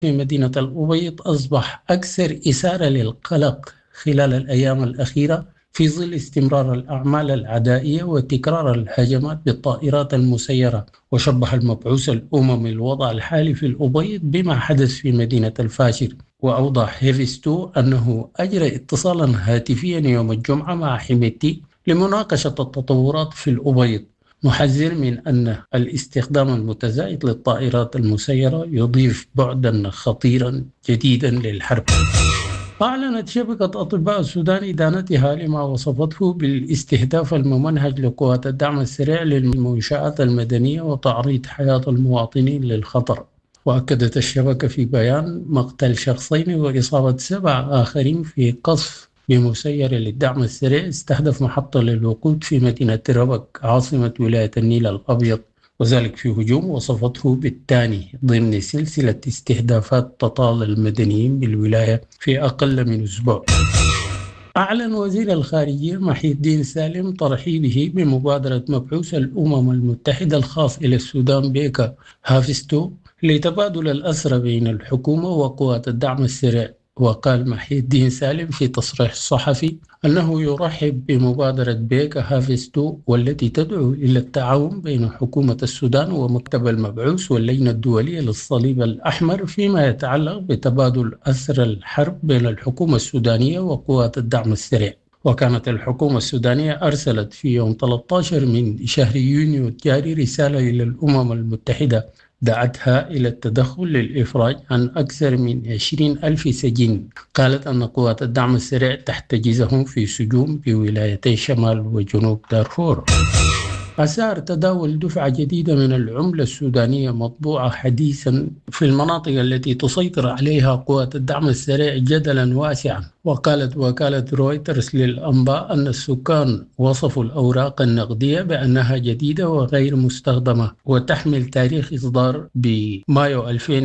في مدينة الأبيض أصبح أكثر إثارة للقلق خلال الأيام الأخيرة في ظل استمرار الأعمال العدائية وتكرار الهجمات بالطائرات المسيرة. وشبه المبعوث الأممي الوضع الحالي في الأبيض بما حدث في مدينة الفاشر. وأوضح هيفستو أنه أجرى اتصالا هاتفيا يوم الجمعة مع حميتي لمناقشة التطورات في الأبيض، محذر من أن الاستخدام المتزايد للطائرات المسيرة يضيف بعدا خطيرا جديدا للحرب. أعلنت شبكة أطباء السودان إدانتها لما وصفته بالاستهداف الممنهج لقوات الدعم السريع للمنشآت المدنية وتعريض حياة المواطنين للخطر. وأكدت الشبكة في بيان مقتل شخصين وإصابة 7 آخرين في قصف بمسير للدعم السريع استهدف محطة للوقود في مدينة ربك عاصمة ولاية النيل الأبيض، وذلك في هجوم وصفته بالثاني ضمن سلسلة استهدافات تطال المدنيين بالولاية في أقل من أسبوع. أعلن وزير الخارجية محي الدين سالم ترحيبه بمبادرة مبعوث الأمم المتحدة الخاص إلى السودان بيكا هافستو لتبادل الأسرى بين الحكومة وقوات الدعم السريع. وقال محي الدين سالم في تصريح صحفي أنه يرحب بمبادرة بيكا هافستو والتي تدعو إلى التعاون بين حكومة السودان ومكتب المبعوث واللجنة الدولية للصليب الأحمر فيما يتعلق بتبادل أسرى الحرب بين الحكومة السودانية وقوات الدعم السريع. وكانت الحكومة السودانية أرسلت في يوم 13 من شهر يونيو الجاري رسالة إلى الأمم المتحدة دعتها إلى التدخل للإفراج عن أكثر من 20,000 سجين. قالت أن قوات الدعم السريع تحتجزهم في سجون بولايتي شمال وجنوب دارفور. أثار تداول دفعة جديدة من العملة السودانية مطبوعة حديثا في المناطق التي تسيطر عليها قوات الدعم السريع جدلا واسعا. وقالت وكالة رويترز للأنباء أن السكان وصفوا الأوراق النقدية بأنها جديدة وغير مستخدمة وتحمل تاريخ إصدار بمايو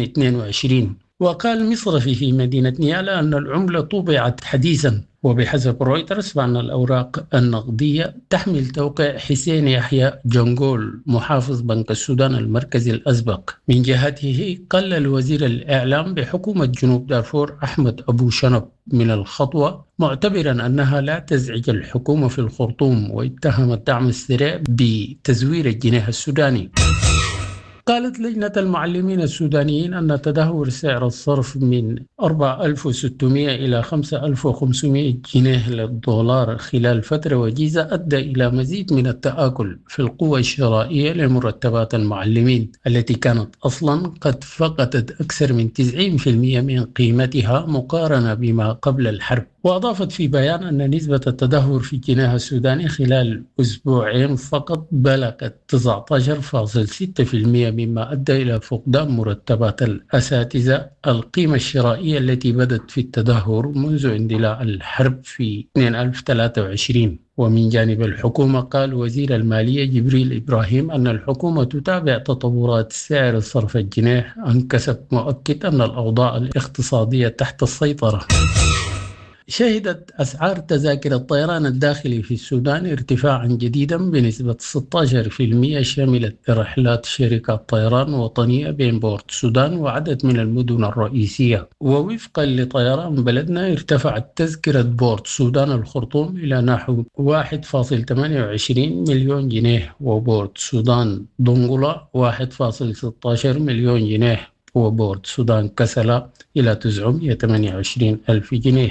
2022. وقال مصرفي في مدينة نيالا أن العملة طبعت حديثا. وبحسب رويترز فإن الأوراق النقدية تحمل توقيع حسين يحيى جنجول محافظ بنك السودان المركزي الأسبق. من جهته قلل وزير الإعلام بحكومة جنوب دارفور أحمد أبو شنب من الخطوة معتبرا أنها لا تزعج الحكومة في الخرطوم، واتهم الدعم السريع بتزوير الجنيه السوداني. قالت لجنة المعلمين السودانيين أن تدهور سعر الصرف من 4,600 إلى 5,500 جنيه للدولار خلال فترة وجيزة أدى إلى مزيد من التآكل في القوة الشرائية لمرتبات المعلمين التي كانت أصلا قد فقدت أكثر من 90% من قيمتها مقارنة بما قبل الحرب. وأضافت في بيان أن نسبة التدهور في الجنيه السوداني خلال أسبوعين فقط بلغت 19.6%، مما أدى إلى فقدان مرتبات الأساتذة القيمة الشرائية التي بدت في التدهور منذ اندلاع الحرب في 2023. ومن جانب الحكومة قال وزير المالية جبريل إبراهيم أن الحكومة تتابع تطورات سعر صرف الجنيه عن كسب، مؤكد أن الأوضاع الاقتصادية تحت السيطرة. شهدت أسعار تذاكر الطيران الداخلي في السودان ارتفاعا جديدا بنسبة 16%، شملت رحلات شركات طيران وطنية بين بورت السودان وعدد من المدن الرئيسية. ووفقا لطيران بلدنا ارتفعت تذكرة بورت السودان الخرطوم إلى نحو 1.28 مليون جنيه، وبورت السودان دنقلة 1.16 مليون جنيه، وبورت السودان كسلا إلى 928 ألف جنيه.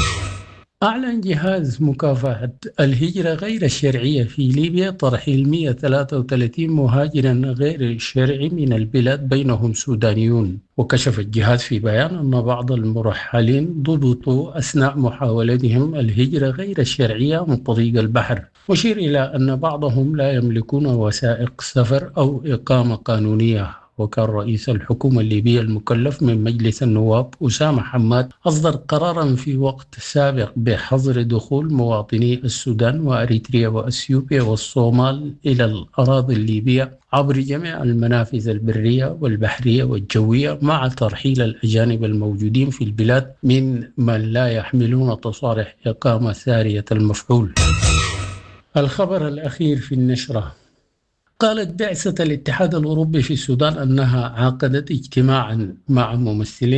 أعلن جهاز مكافحة الهجرة غير الشرعية في ليبيا ترحيل 133 مهاجرا غير شرعي من البلاد بينهم سودانيون. وكشف الجهاز في بيان أن بعض المرحلين ضبطوا أثناء محاولتهم الهجرة غير الشرعية من طريق البحر، مشير إلى أن بعضهم لا يملكون وثائق سفر أو إقامة قانونية. وكان رئيس الحكومة الليبية المكلف من مجلس النواب أسامة حماد أصدر قرارا في وقت سابق بحظر دخول مواطني السودان وأريتريا وأثيوبيا والصومال إلى الأراضي الليبية عبر جميع المنافذ البرية والبحرية والجوية، مع ترحيل الأجانب الموجودين في البلاد من لا يحملون تصاريح إقامة سارية المفعول. الخبر الأخير في النشرة: قالت بعثة الاتحاد الأوروبي في السودان أنها عقدت اجتماعا مع ممثلين